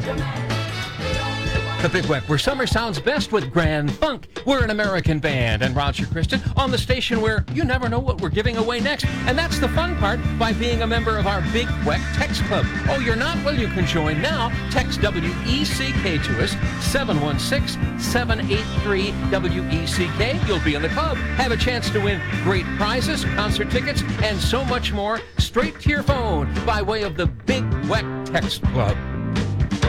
The Big Weck, where summer sounds best with Grand Funk. We're an American band, and Roger Christian on the station where you never know what we're giving away next. And that's the fun part by being a member of our Big Weck Text Club. Oh, you're not? Well, you can join now. Text WECK to us, 716-783-WECK. You'll be in the club. Have a chance to win great prizes, concert tickets, and so much more straight to your phone by way of the Big Weck Text Club.